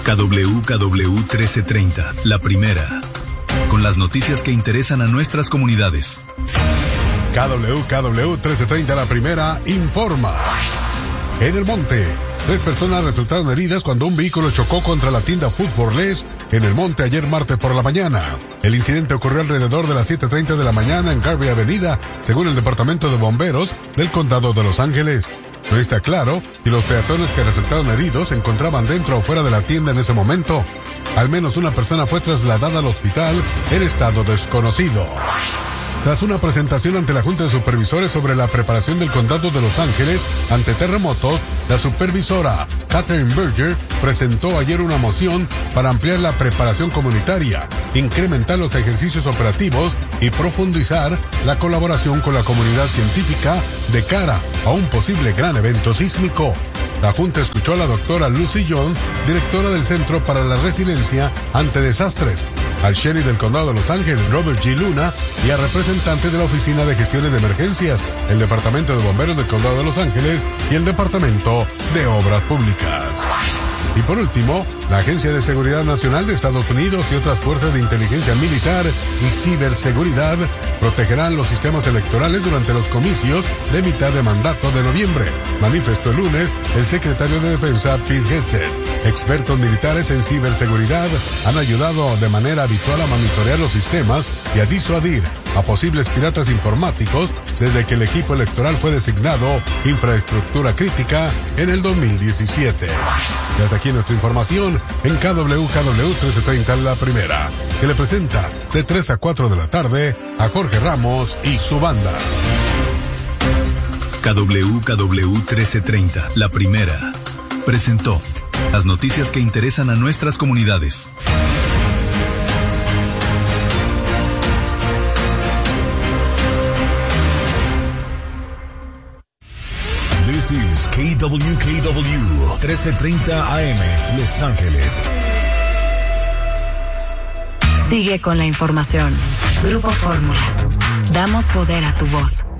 KWKW 1330, la primera. Con las noticias que interesan a nuestras comunidades. KWKW 1330, la primera, informa. En el Monte, 3 personas resultaron heridas cuando un vehículo chocó contra la tienda Food for Less en el Monte ayer martes por la mañana. El incidente ocurrió alrededor de las 7:30 de la mañana en Garvey Avenida, según el Departamento de Bomberos del Condado de Los Ángeles. No está claro si los peatones que resultaron heridos se encontraban dentro o fuera de la tienda en ese momento. Al menos una persona fue trasladada al hospital en estado desconocido. Tras una presentación ante la Junta de Supervisores sobre la preparación del Condado de Los Ángeles ante terremotos, la supervisora Catherine Berger presentó ayer una moción para ampliar la preparación comunitaria, incrementar los ejercicios operativos y profundizar la colaboración con la comunidad científica de cara a un posible gran evento sísmico. La Junta escuchó a la doctora Lucy Jones, directora del Centro para la Resiliencia ante Desastres, al sheriff del Condado de Los Ángeles, Robert G. Luna, y a representantes de la Oficina de Gestiones de Emergencias, el Departamento de Bomberos del Condado de Los Ángeles y el Departamento de Obras Públicas. Y por último, la Agencia de Seguridad Nacional de Estados Unidos y otras fuerzas de inteligencia militar y ciberseguridad protegerán los sistemas electorales durante los comicios de mitad de mandato de noviembre, manifestó el lunes el secretario de Defensa Pete Hegseth. Expertos militares en ciberseguridad han ayudado de manera habitual a monitorear los sistemas y a disuadir a posibles piratas informáticos desde que el equipo electoral fue designado infraestructura crítica en el 2017. Y hasta aquí nuestra información en KWKW 1330, la primera, que le presenta de 3 a 4 de la tarde a Jorge Ramos y su banda. KWKW 1330, la primera, presentó las noticias que interesan a nuestras comunidades. This is KWKW 1330 AM, Los Ángeles. Sigue con la información. Grupo Fórmula. Damos poder a tu voz.